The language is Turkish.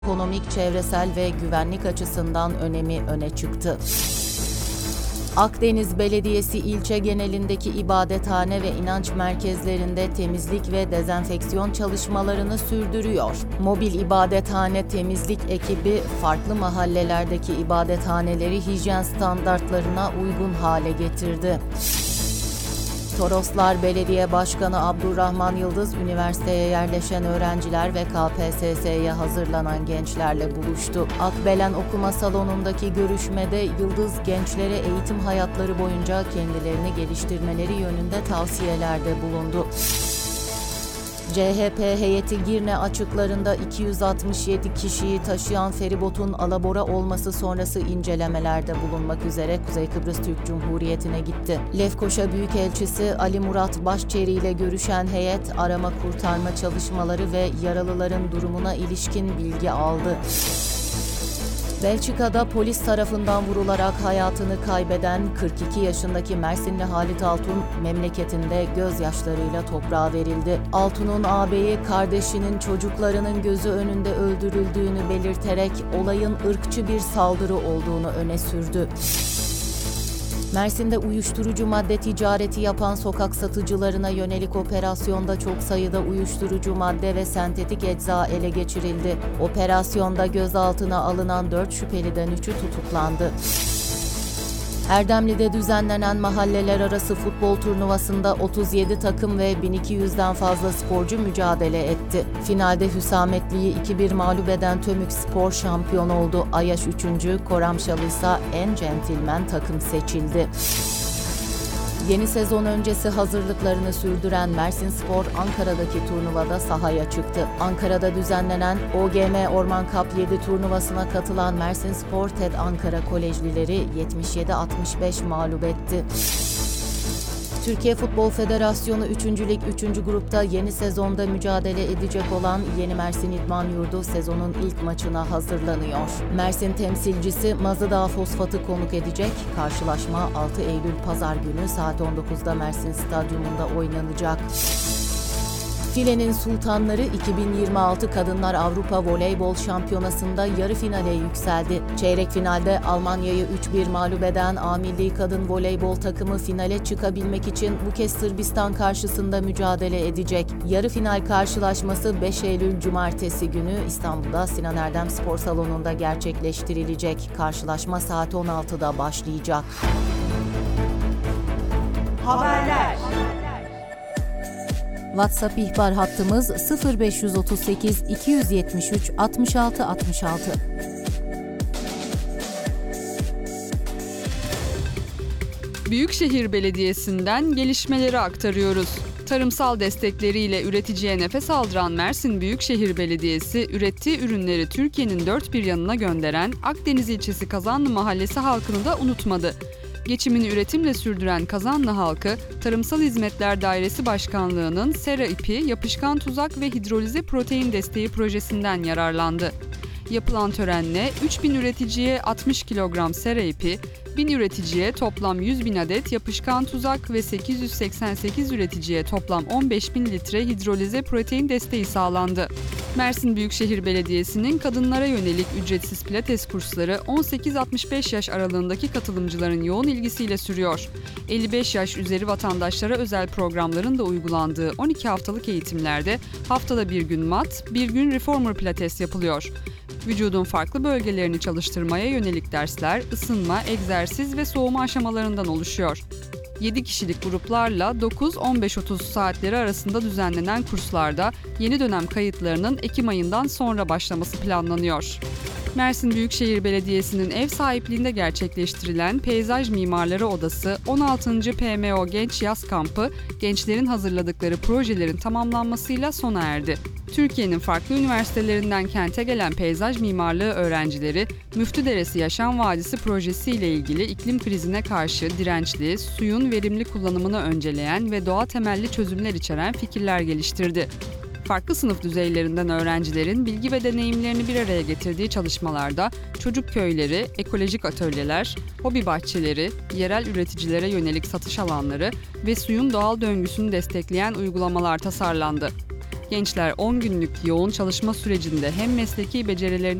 Ekonomik, çevresel ve güvenlik açısından önemi öne çıktı. Akdeniz Belediyesi ilçe genelindeki ibadethane ve inanç merkezlerinde temizlik ve dezenfeksiyon çalışmalarını sürdürüyor. Mobil ibadethane temizlik ekibi farklı mahallelerdeki ibadethaneleri hijyen standartlarına uygun hale getirdi. Toroslar Belediye Başkanı Abdurrahman Yıldız, üniversiteye yerleşen öğrenciler ve KPSS'ye hazırlanan gençlerle buluştu. Akbelen Okuma Salonu'ndaki görüşmede Yıldız, gençlere eğitim hayatları boyunca kendilerini geliştirmeleri yönünde tavsiyelerde bulundu. CHP heyeti Girne açıklarında 267 kişiyi taşıyan feribotun alabora olması sonrası incelemelerde bulunmak üzere Kuzey Kıbrıs Türk Cumhuriyeti'ne gitti. Lefkoşa Büyükelçisi Ali Murat Başçeri ile görüşen heyet arama kurtarma çalışmaları ve yaralıların durumuna ilişkin bilgi aldı. Belçika'da polis tarafından vurularak hayatını kaybeden 42 yaşındaki Mersinli Halit Altun memleketinde gözyaşlarıyla toprağa verildi. Altun'un ağabeyi kardeşinin çocuklarının gözü önünde öldürüldüğünü belirterek olayın ırkçı bir saldırı olduğunu öne sürdü. Mersin'de uyuşturucu madde ticareti yapan sokak satıcılarına yönelik operasyonda çok sayıda uyuşturucu madde ve sentetik ecza ele geçirildi. Operasyonda gözaltına alınan 4 şüpheliden 3'ü tutuklandı. Erdemli'de düzenlenen mahalleler arası futbol turnuvasında 37 takım ve 1200'den fazla sporcu mücadele etti. Finalde Hüsametli'yi 2-1 mağlup eden Tömük Spor şampiyon oldu. Ayaş 3. Koramşalı ise en centilmen takım seçildi. Yeni sezon öncesi hazırlıklarını sürdüren Mersinspor, Ankara'daki turnuvada sahaya çıktı. Ankara'da düzenlenen OGM Orman Cup 7 turnuvasına katılan Mersinspor, TED Ankara Kolejlileri 77-65 mağlup etti. Türkiye Futbol Federasyonu 3. Lig 3. grupta yeni sezonda mücadele edecek olan Yeni Mersin İdman Yurdu sezonun ilk maçına hazırlanıyor. Mersin temsilcisi Mazıdağ Fosfat'ı konuk edecek. Karşılaşma 6 Eylül Pazar günü saat 19'da Mersin Stadyumunda oynanacak. Filenin Sultanları 2026 Kadınlar Avrupa Voleybol Şampiyonası'nda yarı finale yükseldi. Çeyrek finalde Almanya'yı 3-1 mağlup eden A Milli Kadın Voleybol takımı finale çıkabilmek için bu kez Sırbistan karşısında mücadele edecek. Yarı final karşılaşması 5 Eylül Cumartesi günü İstanbul'da Sinan Erdem Spor Salonu'nda gerçekleştirilecek. Karşılaşma saat 16'da başlayacak. Haberler. WhatsApp ihbar hattımız 0538 273 66 66. Büyükşehir Belediyesi'nden gelişmeleri aktarıyoruz. Tarımsal destekleriyle üreticiye nefes aldıran Mersin Büyükşehir Belediyesi, ürettiği ürünleri Türkiye'nin dört bir yanına gönderen Akdeniz ilçesi Kazanlı Mahallesi halkını da unutmadı. Geçimini üretimle sürdüren Kazanlı halkı, Tarımsal Hizmetler Dairesi Başkanlığı'nın sera ipi, yapışkan tuzak ve hidrolize protein desteği projesinden yararlandı. Yapılan törenle 3.000 üreticiye 60 kilogram sera ipi, 1000 üreticiye toplam 100.000 adet yapışkan tuzak ve 888 üreticiye toplam 15.000 litre hidrolize protein desteği sağlandı. Mersin Büyükşehir Belediyesi'nin kadınlara yönelik ücretsiz pilates kursları 18-65 yaş aralığındaki katılımcıların yoğun ilgisiyle sürüyor. 55 yaş üzeri vatandaşlara özel programların da uygulandığı 12 haftalık eğitimlerde haftada bir gün mat, bir gün reformer pilates yapılıyor. Vücudun farklı bölgelerini çalıştırmaya yönelik dersler, ısınma, egzersiz ve soğuma aşamalarından oluşuyor. 7 kişilik gruplarla 9-15-30 saatleri arasında düzenlenen kurslarda yeni dönem kayıtlarının Ekim ayından sonra başlaması planlanıyor. Mersin Büyükşehir Belediyesi'nin ev sahipliğinde gerçekleştirilen Peyzaj Mimarları Odası 16. PMO Genç Yaz Kampı, gençlerin hazırladıkları projelerin tamamlanmasıyla sona erdi. Türkiye'nin farklı üniversitelerinden kente gelen peyzaj mimarlığı öğrencileri, Müftüderesi Yaşam Vadisi projesi ile ilgili iklim krizine karşı dirençli, suyun verimli kullanımını önceleyen ve doğa temelli çözümler içeren fikirler geliştirdi. Farklı sınıf düzeylerinden öğrencilerin bilgi ve deneyimlerini bir araya getirdiği çalışmalarda çocuk köyleri, ekolojik atölyeler, hobi bahçeleri, yerel üreticilere yönelik satış alanları ve suyun doğal döngüsünü destekleyen uygulamalar tasarlandı. Gençler 10 günlük yoğun çalışma sürecinde hem mesleki becerilerini